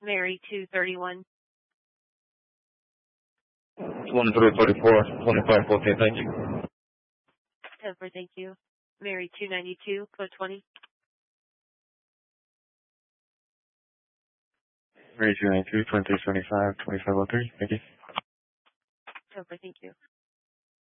Mary 231. 1344, 2514, thank you. 10-4, thank you. Mary 292, code 20. Mary 292, 2375, 2503, thank you. 10-4, thank you.